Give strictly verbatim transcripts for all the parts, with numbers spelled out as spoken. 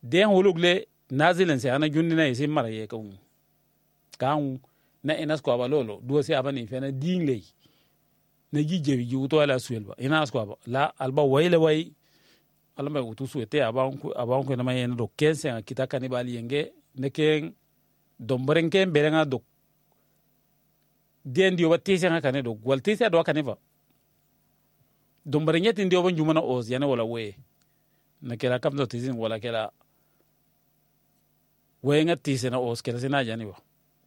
den hulugle nazilen se ana jundina isi mara ye kawu kawu na inas ko abalolo do se abani fena dingle na jijebi ji wuto ala suelba inas ko aba la alba wayla way alba wutu suete aban ko aban ko na mayen do quinze ans kita kanibali yenge ne ken dombren ken berenga do den dio batise nga kane do gwal tise do kaneva dombren yeti ndio ban jumana oz yana wala we na kela kam do tizin wala kela we nga tise na oz kela sina jani ba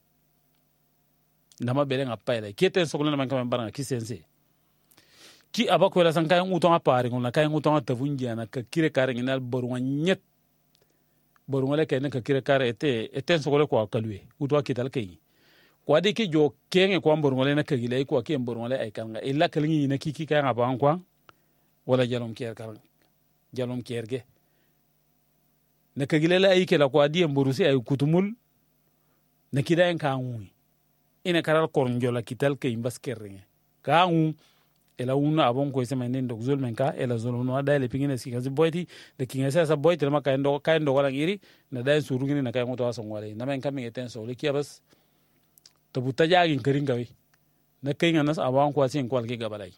nama berenga paila keten sokolo na man kam baranga kisense ki abako la san kayan uton apare ngona kayan uton tavunja na ka kire kare nginal borwa nyet borwa le kayan ka kire kare ete eten sokolo ko kalwe uto kital kay ko ade ki jo kenge ko borwa le na kagile ko ke borwa le ay kanga illa kalngi na kiki kayan aban kwa wala jalom kier kar jalom kierge na kagile la ay kela ko adi mborusi ay kutumul na kidaen kanwi ina karal kornjola kital kay mbaskerre kanwu ela una abon ko sema nendo zulmen ka ela zuluno da le pingine sika zi boyti de kinga sa boyti ma kay ndo kay ndo wala ngiri na da suru ngini na kay ngoto aso ngwale na men kamin eten so le kiabas to butaja gin karin gawi na kay nganas abon ko sin kwal ki gabalay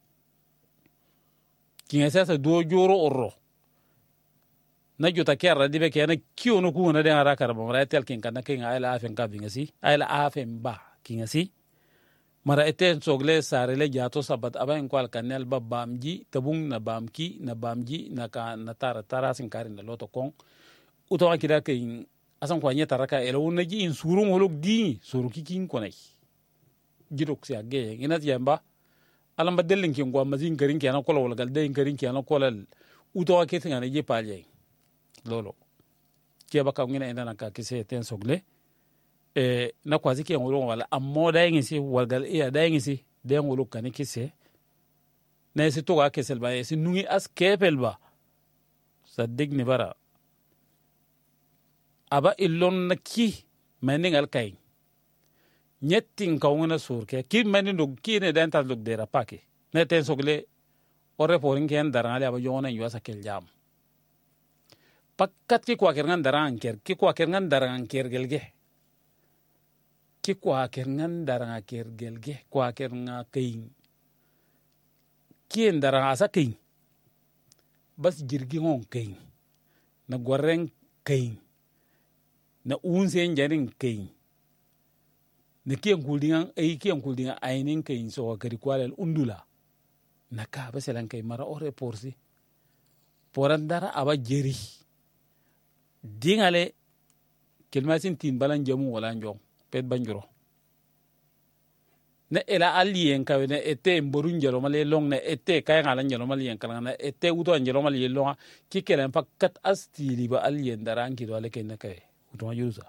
kinga sa do joro orro na jota kerra dibe ke na kiyo no ku na de ara karba mara tel kin kan na kay ala afen ka bingasi ala afen ba kinga si mara eten sogle sare le jato sabat abain kwal kanel ba bamji tabung na bamki na bamji na ka na tara tara sin karin da loto kon uto akida ke asan kwa nyeta raka elo unaji in surung holok di suru kikin konai gidok sia ge ina yamba alamba delin kin gwa mazin garin ke na kola wala gal de garin ke na kola uto akete ngana je palje lolo ke baka ngina ina na ka kise eten sogle eh na kwazi ke ngolo wala amma da yin si walgal iya da yin si da ngolo kan kise na si to ga kesel ba si nungi as kepel ba sadig ni bara aba illon na ki manin alkai nyettin kawuna surke ki manin do ki ne dan ta lok dera pake na ten sogle ore porin ken darale aba yona yuasa kel jam pakkat ki kwa keran daran ker ki kwa keran daran ker gelge ki kwa keran daran ker gelge kwa keran kain ki daran asa kain bas jirgi ngon kain na goreng kain na unsen jarin kain na kiyan kuldingan ay kiyan kuldingan ainin kain so kari kwalal undula na ka baselan kay mara ore porsi poran dara aba jeri dingale kelmasin tin balan jamu wala njong pet banjuro na ela alien ka na ete mborun jelo male long na ete kay ngala jelo male kala na ete uto jelo male long ki kelen pakkat astili ba alien daran ki dole ken kay uto yusa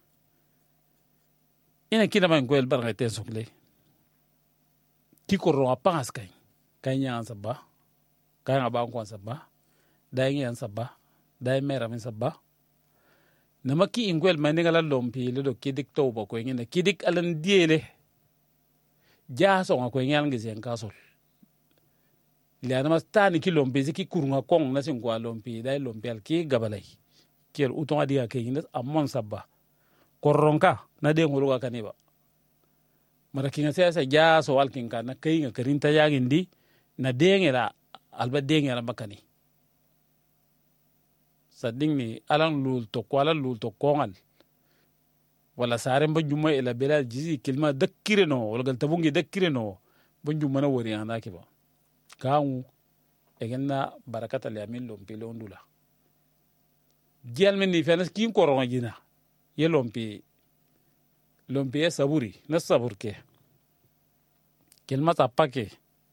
ina kina man ko el barga te sokle ki ko ro apas kay kay nyan sabba kay ngaba ko sabba dai nyan sabba dai mera min sabba namaki ingwel maningala lompi le do kidik to ba ko ngene kidik alan diele ja so ko ngal ngi sen kasol le ana mastani ki lompi ziki kurunga kong na sin kwa lompi dai lompi al ki gabalai kel uton adiya ke ngene amon sabba koronka na de ngolo ga kaniba mara kinga sesa ja so alkin ka na kai nga karinta yagindi na de ngela alba de ngela bakani sading ni alang lul to kwala lul to kongal wala sare ba juma ila bela jizi kilma dakkire no wala gal tabungi dakkire no ba juma na wori anda ke ba kawu egenna barakata li amin lompi londula gel men ni fenas kin koronga jina ye lompi lompi e saburi na saburke kilma tapake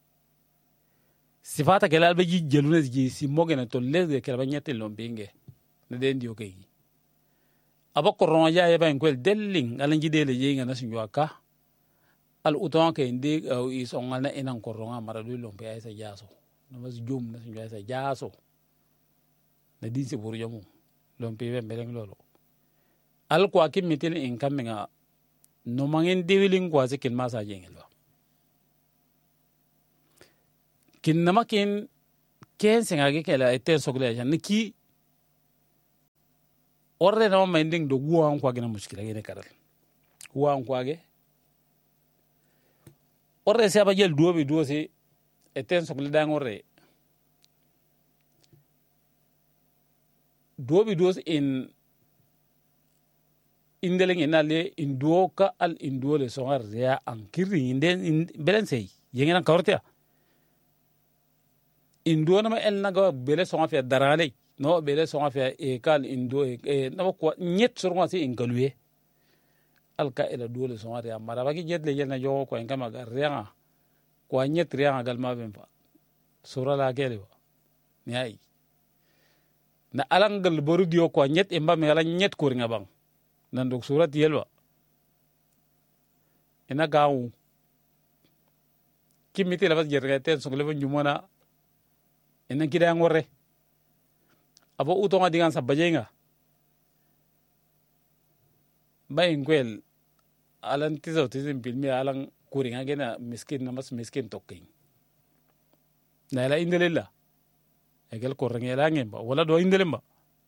sifata kelal ba ji jeluna ji si mogena to lesde kelba nyete lompinge na den dio kay aba koron ya ba en kwel delling alan ji dele jinga na sinjo aka al uton kay ndi i songal na enan koron amara du lompe ay sa jaso na mas jom na sinjo ay sa jaso na din se buru jamu lompe be beleng lolo al ko akim mitel en kamenga no mangen dewiling ko asekin masa jengel ba kin nama kin ken senga ge kala eten sogle jan ki orre na ma nding do guwa an kwa gina muskila gene karal guwa an kwa ge orre se ba jel duobi duo se eten sokle dang orre duobi duo in indeleng inale induo ka al induo le songar ya an kirri inden belen sei yengena kawrtia induo na ma el na go bele songa fe darale no bele songa fe e kal induo e na ko nyet surwa si ingalue al ka ela duo le songar ya mara ba ki jet le yelna jo ko en kama ga rianga ko nyet rianga gal ma bempa sura la kele ba ni ay na alangal boru dio ko nyet e mba me ala nyet ko ringa bang nan dok surat yelwa ina gawu kimiti la bas jerga ten so leben jumona ina kida ngorre abo utonga digan sabajenga bayin kwel alan tizo tizim bilmi alan kuringa gena miskin namas miskin tokkin na la indelela egel korrenga la ngemba wala do indelemba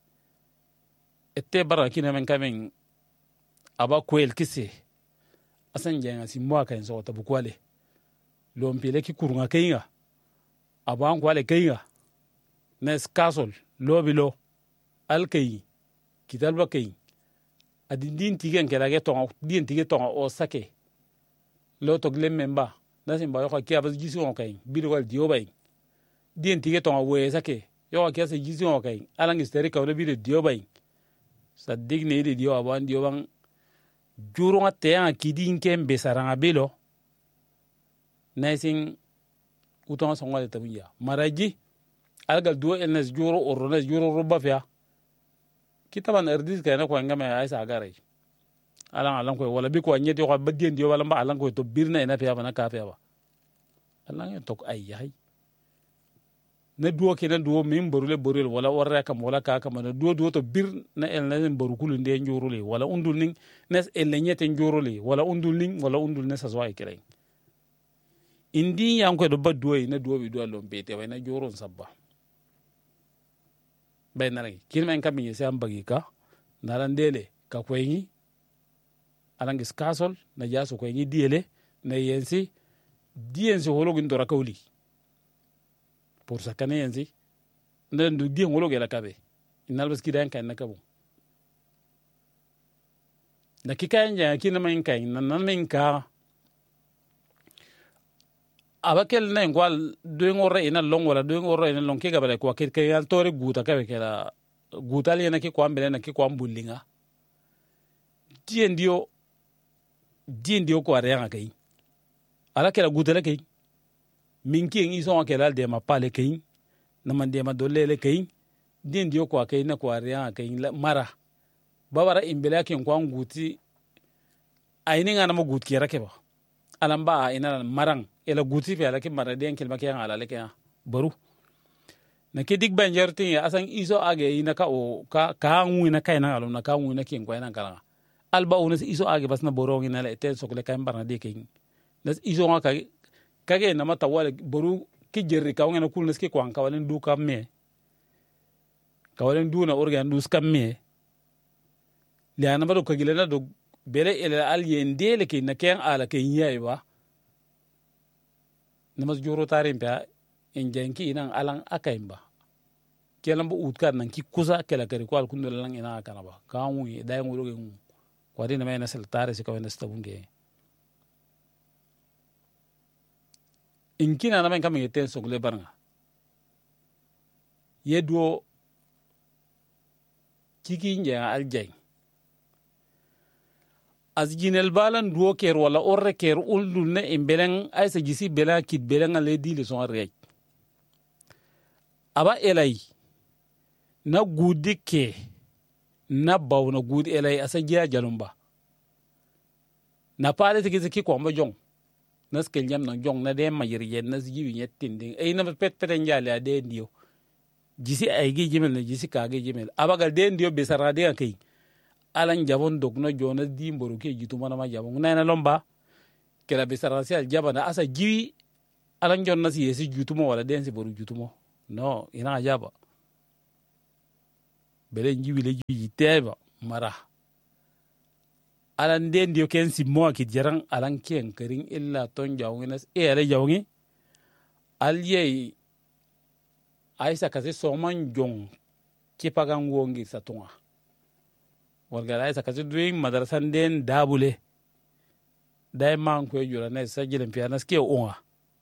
ette bara kina men kamen aba kwel kise asan jenga si mo kan so ta bukwale lo mpile ki kurunga keinga aba an kwale keinga nes castle lo bilo al kei kital ba kei adin din tigen kala ge to din tige to o sake lo to glem memba nasim ba yo ki abas gisi on kei bido wal dio bay din tige to we sake yo ki asa gisi on kei alang historique wala bido dio bay sa digne di dio aban dio bang jurunga teya kidin kembe saranga bilo naising utonga songwale tabuya maraji algal duo elnes juro orones juro ruba fia kitaban erdis kayna ko ngame ay sa gare alang alang ko wala bi ko nyeti ko badien dio wala mba alang ko to birna ina fia bana ka fia ba alang to ay yahay na duo ke na duo min borule borule wala warra kam wala ka kam na duo duo to bir na el na borukulu nde njurule wala undul ning nes el nyete njurule wala undul ning wala undul nes aswa ikere indi yang ko do badduo na duo bi duo lo mbete way na joron sabba bay na rek kin men kam yi sam bagi ka narandele ka ko yi alangis kasol na jaso ko yi diele na yensi diensi hologun dora kawli pour ça kane yensi nden du di ngolo gela kabe inal bas kidan kan nakabu na kikayen ja kina men kan nan men ka abakel na ngwal do ngorre ina long wala do ngorre ina long ke gabale ko ke ke al tore guta kabe kala gutal yana ke ko ambele na ke ko ambulinga dien dio dien dio ko arianga kai ala kala gutale kai minki ngi so ke dal de ma pale kai na man de ma dolele kai dien dio ko kai na ko arianga kai mara babara imbele ke ko nguti ayni ngana mo gut ki rake ba alamba ina marang ela guti fe ala ke mara den kelma ke ala le ke baru na ke dig banjarti asan iso age ina ka o ka ka ngu ina kai na alo na ka ngu ina ke ko ina kala alba una iso age bas na borongi na le tel sokle kay barna de ke nas iso ka kage na mata wala baru ki jerri ka ngena kul nas ke ko an ka walen du kam me ka walen du na organ du skam me le ana bado ka gilena do bele ele al yendele ke na ken ala ke yayi ba namas joro tarim pa en jenki inan alang akaimba kelam bu utkan nan ki kusa kala kare ko al kunno lang ina kana ba kawu day ngolo ge ngu ko dina may nasal tare si ko na stabunge inkina na men kam yeten sogle barnga yedo kiki nja al jeng azginel balan duo ker wala orre ker uldul ne imbeleng ay sa gisi bela kit beleng ale di le son rek aba elay na gudi ke na baw na gudi elay asa giya jalumba na pare te gisi ki ko mba jong nas ke nyam na jong na de mayir yen nas giwi nyettin ding ay na pet pet njale ade ndio gisi ay gi jimel na gisi ka gi jimel abagal de ndio be sarade akay alan jabon dog no jona di mboro ke jitu mana ma jabon na lomba kela be sarasi al jabana asa jiwi alan jonna si yesi jutu mo wala densi boru jutu mo no ina jaba bele njiwi le ji teba mara alan den dio ken simmo ki jarang alan ken kerin illa ton jawngina e ala jawngi alye aisa kasi soman jong kipagan wongi satunga warga aisa kasi duing madrasan den dabule dai man ko jura ne sajilin pianas ke onga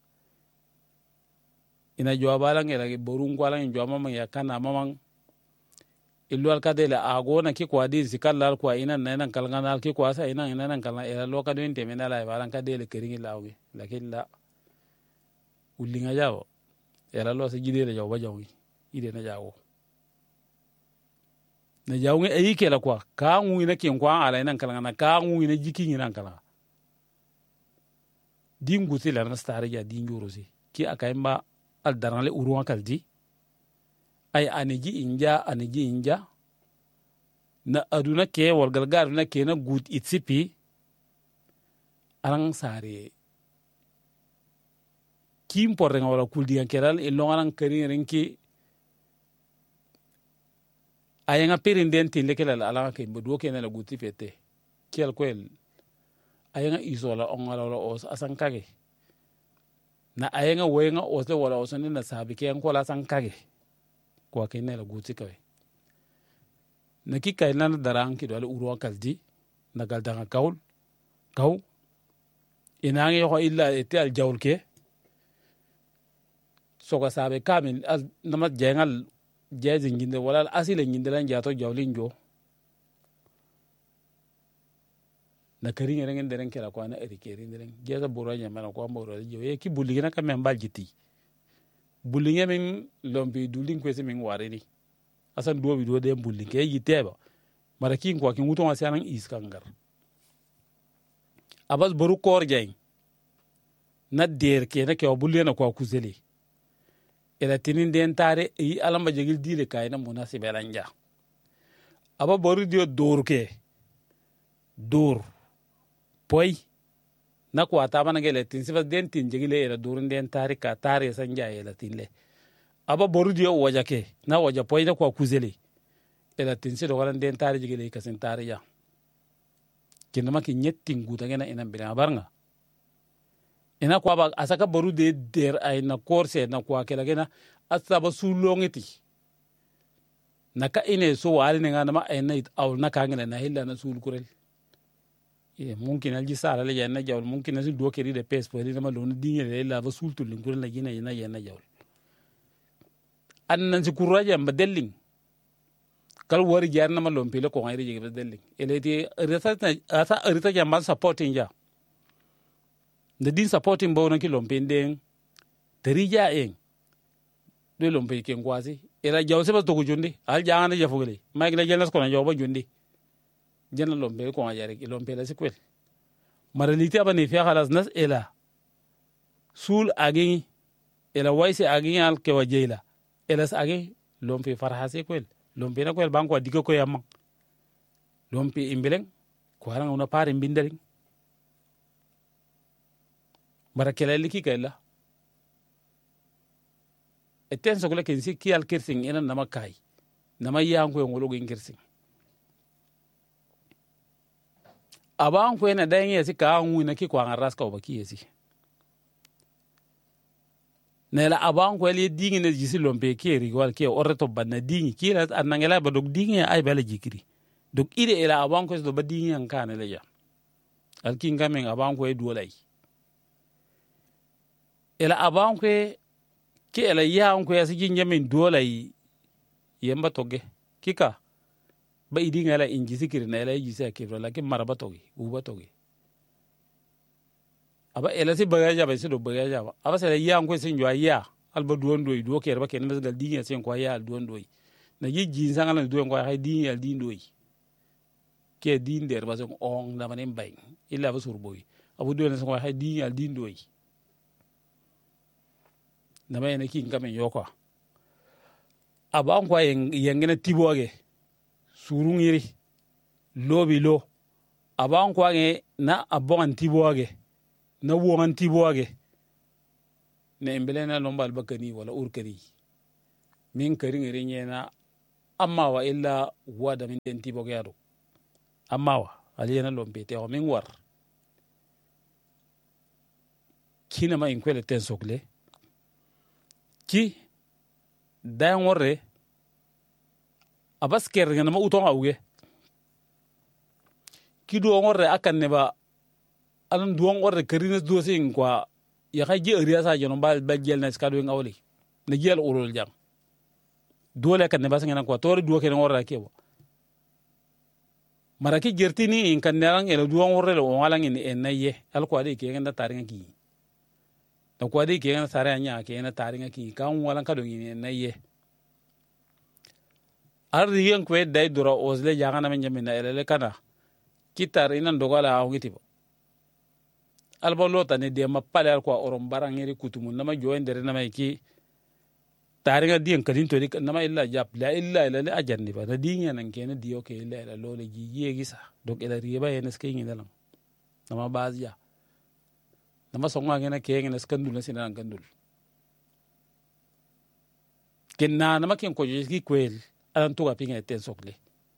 ina jawabalan ela borun kwalan jawama man ya kana mamang illu alkadela agona ki kwa dir sikalla kwa ina nan kalngana ki kwa sa ina ina nan kalna ela lokado inte mena la balan kadele keringi lawi lakin la ulinga jawo ela lo se jidele jawo bajawi ide na jawo na jawo ngi ayi kela kwa ka ngu ina kin kwa ala ina kalngana ka ngu ina jiki ina kalna dingu sila na stari ya dingu rosi ki akaimba al darale uruwa kalji ay aniji inja aniji inja na aduna ke wal galgar na ke na good itsipi arang sare kim porrenga wala kuldigan keral e longaran kari renki ayanga perinden tille kelal ala ke mbodo ke na la guti fete kel kwel ayanga isola ongala wala os asankage na ayanga wenga osle wala osone na sabi ke ko la sankage kwa kene la guti kawe na ki kay nan darang ki dole uro kaldi na galdanga kaul kaw ina ngi ko illa ete al jawl ke soga sabe kamil as namat jengal jezi nginde wala asile nginde lan jato jawlin jo na kari ngere ngende ren kera ko na erikeri nderen jeza boro nyama ko mboro jo e ki buligina ka men baljiti bulinge min lombi dulin kwese min wareni asan do bi do de bulinge yiteba mara kin ko kin wuton asanan iskangar abas boru kor jeng na der ke na ke bulena ko kuzeli ela tinin den tare yi alamba jegil dile kayna munasibe lanja aba boru dio dor ke dor poi na ko ataba na gele tin sifa den tin jegile ela durun den tare ka tare sanja ela tinle aba boru dio waja ke na waja poi na ko kuzeli ela tin si do walan den tare jegile kasin tare ya kinama ki nyettin guta ngena ina bila barnga ina kwa ba asaka boru de der ay na korse na kwa kela gena asaba sulongeti naka ine so wali ne ngana ma ay na aw naka ngena na hilla na sul kurel e mumkin alji sala le yana jawl mumkin asul do keri de pes poli na ma don dinge le la ba sul tul kurel na gina yana yana jawl annan si kuraja mbadelling kal wari jar na ma lompi le ko ngayri jige badelling eleti resa asa rita jamba supporting ja de din supporting bo na ki lompi den terija en de lompi ke ngwasi era jawse ba to ko jundi al jangana jafugale may la jelas ko na joba jundi jena lompi ko ngajare ki lompi la sikwel maraliti abane fi khalas nas ela sul agi ela waisi agi al ke wajela elas agi lompi farhase kwel lompi na kwel banko diga ko yamma lompi imbeleng ko haranga una pare mbindaring mara kela liki kala eten so kala kensi ki al kirsing ina nama kai nama yanko ngolo go kirsing aban ko ina dan yesi ka anwu na ki ko an raska obaki yesi nela aban ko le dingi ne jisi lompe ke rigwal ke orreto banna dingi kila annangela ba dog dingi ay bala jikiri dog ide ila aban ko do ba dingi an kana le ya alkin gamen aban ko e dolai ila aban ko ke ila ya an ko yasi jinjamin dolai yamba toge kika ba idinga la inji sikiri na ila jisi ke ro lakin maraba toge uba toge aba ela si bagaja ba si do bagaja ba aba sala ya ko sin jwa ya alba duon do do ke ba ken mesgal dinga sen ko ya duon do na yiji sangala do ko hay dinga din do ke din der ba son on da manen bay illa ba sur boy abu do sen ko hay dinga din do na may na ki ngame yoko aba ko yengena tiboge surung yiri lobi lo aba ko na abon tiboge na wongan tiboage ne embelena lombal bakani wala urkari min kari ngere nyena amma wa illa wada min den tibo gado amma wa aliyana lompete o min war kina ma in kwele ten sokle ki dayan warre abas ker ngana ma uton awge ki do warre akan ne ba alan duwan warre karina do sin kwa ya kaji ariya sa jono bal bajel na skadu ngawli na jel ulul jang dole kan ne bas ngana kwa tori duwa ken warra kebo maraki gertini in kan nerang elo duwan warre lo ngalang in enaye al kwa de ke nganda taringa ki da kwa de ke nganda taranya ke nganda taringa ki kan walan kado in enaye ar rigen kwe dai dura ozle janga na men jamina elele kana kitar inan dogala awgiti bo alba lota ne de mapale al kwa orom barangeri kutumun nama joen dere nama ki taringa dien kadin to nama illa jap la illa ila le ajanni ba dinya nan kene diyo ke illa ila lole ji yegi sa dok ila riba yenes ke ngi dalam nama bazia nama songa ngena ke ngena skandul na sinan gandul kenna nama ken ko jeski kwel alan tuga pinga ten sokle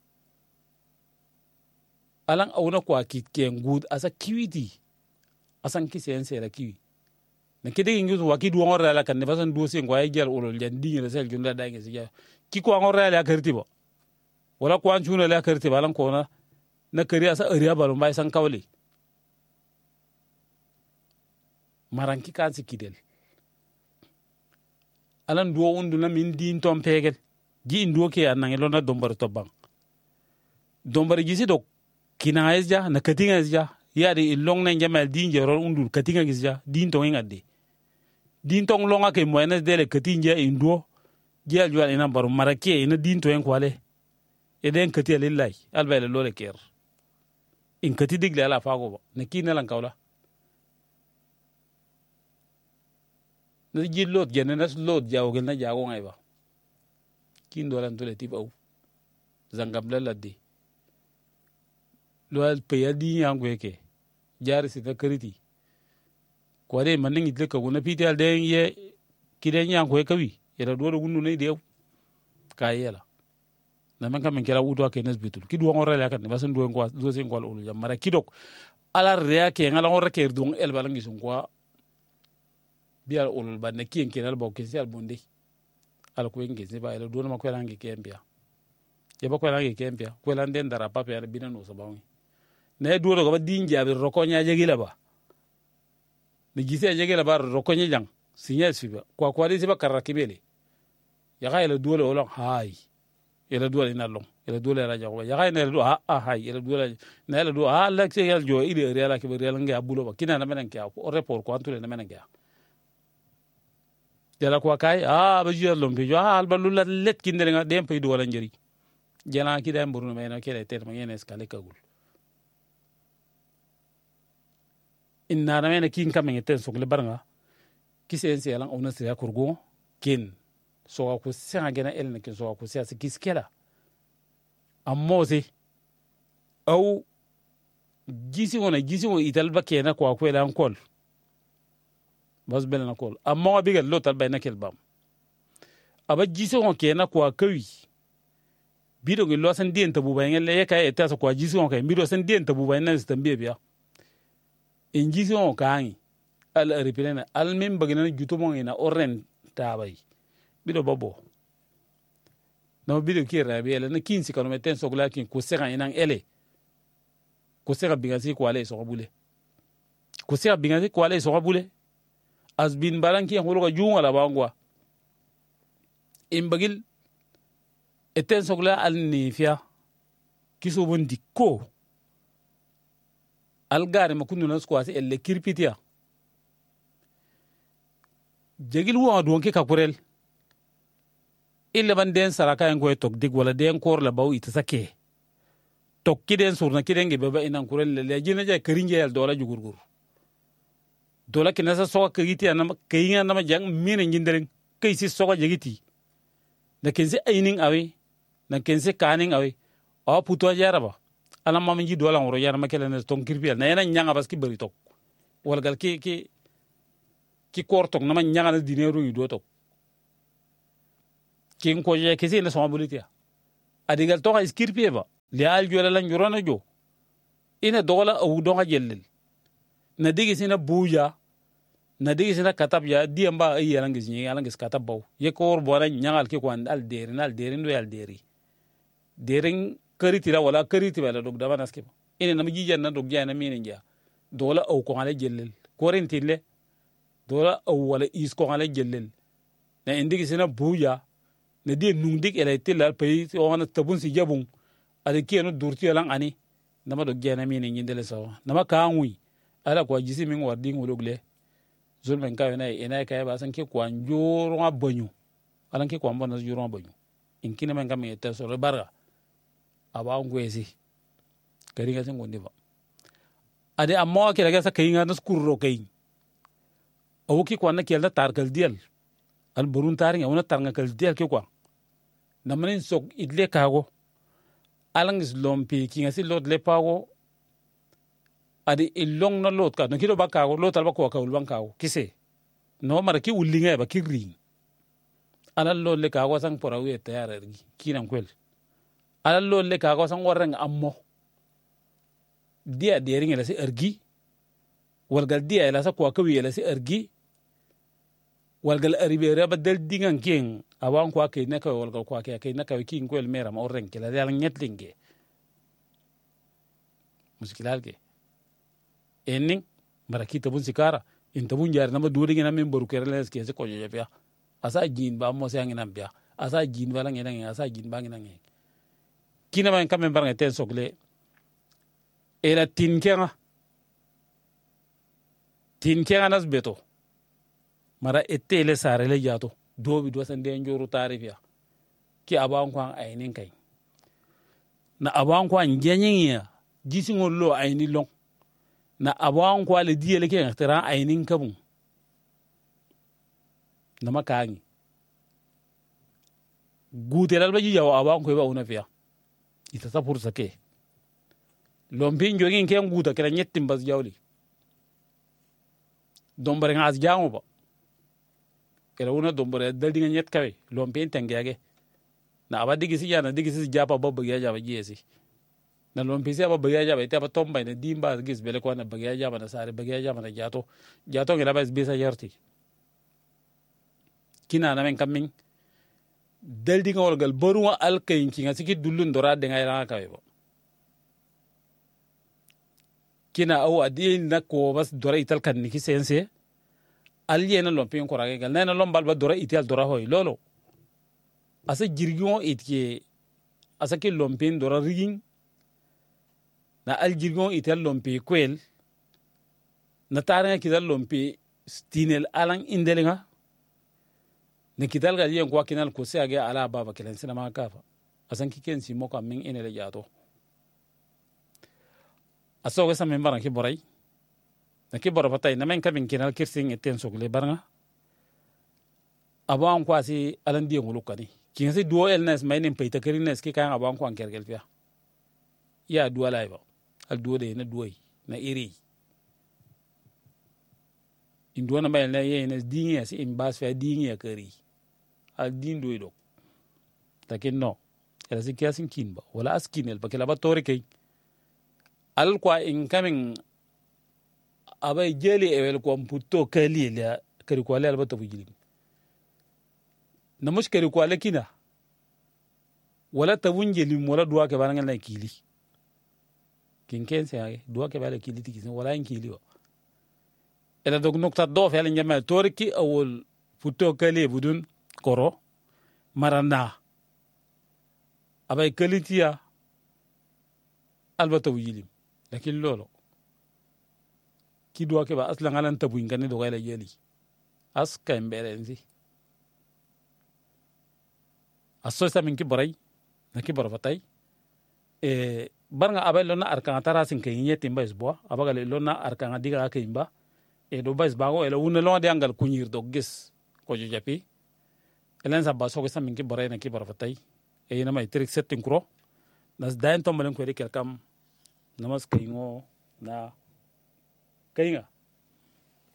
alan awna kwa kit ken gud asa kiwiti asan kisen sera kiwi na kede ngi wa ki du ngor la kan ne fasan do sen kwa yel ulul jan dingi sel junda da ngi siya ki ko ngor la karti bo wala ko an chuna la karti balan ko na na kari asa ariya balum bay san kawli maranki kan sikidel alan do undu na min din tom pegel ji ndo ke anan elona dombar to bang dombar ji si do kinaesja na katingaesja yadi long na jamal dinje ron undu katinga gisja din to ngade din tong longa ke moyna dele katinja indo jeel jwal ina baru marake ina din to en kwale eden kati lillahi albayla lole ker in kati digle ala fago ba ne kina lan kawla na jillot gene nas lot jawo gel na jago ngay ba kin do lan tole tibaw zangam la laddi lo al peyadi yango ke jari sita kariti kwade manin idle ka guna piti al den ye kiden yango e kawi era do gunnu ne dew kayela na man kam kala wuto ke nas bitul ki do ngore la kan basan do ngwa do sen kwal ulu jamara kidok ala rea ke ngala ngore ke do el balangi sun kwa bial ulul ban ne kien kenal baw ke sel bonde ala ko ngi se ba ela do ma ko langi kembia ye ba ko langi kembia ko lan den dara pape ara binano so bawi ne do do ba din jabi rokonya jegila ba ni gise jegila ba rokonya jang sinya siba kwa kwa disi ba karakibele ya ga ela do lo hay ela do ina long ela do la jago ya ga ina do ha hay ela do na ela do ha la ke yel jo ile reala ke reala ngi abulo ba kina na menen ke o report ko antule na menen ke dela ko kay ah ba jier lom bi jo ha alba lula let kindele nga dem pay do wala njeri jela ki dem burno me na kele tel ma ngene skale kagul inna na mena kin kam ngeten sokle barnga kisen se lan ona se akurgo kin so ko senga gena elne kin so ko se kiskela ammoze au gisi wona gisi wo ital bakena ko ko elan kol bas belna kol amma bigal lotal bayna kel bam aba gisi won kena ko kawi bido ngi lo san dien tabu bay ngel ye kay eta so ko gisi won kay bido san dien tabu bay nan stambe biya en gisi won kaangi al ripelena al mem bagina juto mo ina oren tabay bido bobo no bido ki rabi ele na quinze kano meten so gla kin ko sera ina ele ko sera bigasi ko ale so bule ko sera bigasi ko ale so bule asbin balanki holo ga junga la bangwa imbagil eten so gla al nifia kiso bondi ko algare makunu nas ko ase elle kirpitia jegil wo do ke kakurel ille ban den saraka en goy tok dig wala den kor la baw itasake tok kiden surna kiden ge baba inan kurel le jina jay kerinje yal dola jugurgur dola kinasa so ka giti anam kayinga nama jang mine nginderen kay si so ga jegiti na kense ayning awe na kense kaning awe a puto jaraba ala mam ngi dola ngoro yar makele ne ton kirpiel na yana nyanga baski bari tok wala gal ki ki ki kor tok nama nyanga na dineru yi do tok kin ko je kesi ne so bulitiya adigal to ga iskirpie ba li al jola lan jorona jo ina dola au donga jellel na digi sina buja na digi sina katab ya diamba ay yalang gis ni yalang gis katab baw ye ko wor bona nyangal ke ko al deri al deri ndo al deri derin kariti la wala kariti wala dog daba naske ina nam jijan na dog jana mini nja dola au ko ala jellel ko rentille dola au wala is ko ala jellel na indigi sina buja na di nungdik ele tilla pay on tabun si jabun ade kenu durti yalang ani nama dog jana mini nyindele sawa nama kaangui ala ko jisi min wardi ngologle zulmen ka ina ina ka ba san ke ko njoro banyu alan ke ko mbona njoro banyu inkina men kam yete so barga aba ngwezi kari ga ngondi ba ade amma ke daga sa kayinga nas kurro kay o ki ko na kelda tarkal dial al burun taringa wona tarnga kal dial ke ko namanin sok idle kago alangis lompi kinga si lot le pago adi ilong na lot ka no kido bakago lot al bako ka ulwan kago kise no mara ki ulinga ba kirri ala lot le kago sang porawe tayar ergi kinam kwel ala lot le kago sang warang ammo dia dering la si ergi walgal dia la sa ko ka wi la si ergi walgal aribere ba del dingan king awan ko ke ne ka walgal ko ke ke ne ka king kwel mera ma orren ke la yal nyetlinge muskilal ke enning maraki tabun sikara in tabun jar na ma duri ngina min boru kere les ke se ko je pia asa jin ba mo se ngina pia asa jin bala ngina ngina asa jin ba ngina ngina kina man kam bar ngate sogle era tin kenga tin kenga nas beto mara etele sare le jato dobi do san de njoru tarifia ki aban kwan ainin kai na aban kwan genyinya jisingol lo aini long na aban kwa le diele ke ngtara ainin kabun na makangi gutelal baji yaw aban ko ba una fiya ita sa fursa ke lombi njogin ke nguta kala nyettim bas jawli dombare ngas jango ba kala una dombare dal dinga nyet kawe lombi tengege na abadi gisi jana digisi japa babba ya jaba jesi na lombi si abba ya jaba ita ba tomba ne dimba gis bele ko na bagya jaba na sare bagya jaba na jato jato ngela bas bisa yarti kina na men kamin dal dinga wal gal baruwa alkayin kinga siki dullun dora de ngai ra kawe ba kina aw adin na ko bas dora ital kan ni kisense aliyena lompi ko rage gal na lombal ba dora ital dora hoy lolo asa jirgion itke asa ke lompi dora rigin na al jirgion ital lompi kwel na tare ki dal lompi stinel alan indelinga ne kidal ga yen ko kinal ko se age ala baba kelen sinama kafa asan ki ken si moko min enele jato aso ga samen baran ki boray na ki boro patay na men kabin kinal kirsing eten sogle baranga aban ko asi alan di ngulu kani kin se duo elnes maynen payta kerines ki kan aban ko an kergel fia ya duo laiba al duo de na duoy na iri indu na may na yenes dingi asi imbas fa dingi ya keri al din do do takin no ela si kiasin kinba wala askinel bakela ba tori kay al kwa in coming abay jeli ewel ko putto kali la kari ko la ba to bujili na mushkari ko la kina wala tabunjeli wala duwa ke barangal na kili kin ken se duwa ke bala kili tiki wala en kili wa ela dog nokta do fel nyama toriki awol putto kali budun koro marana abay kalitia albata wilim lakin lolo ki do ke ba aslan alan tabu ngane do gayla yeli aska emberenzi aso sa min ki boray na ki bor fatay e barnga abay lona arkan tarasin kay nyeti mbay bo abaga le lona arkan diga kay mba e do bas bago ela wona lo de angal kunyir do gis ko jo japi elen sa baso ko sa min ki boray na ki bor fatay e ina may trick setting kro nas daen to malen ko re kelkam namas kay ngo na kay nga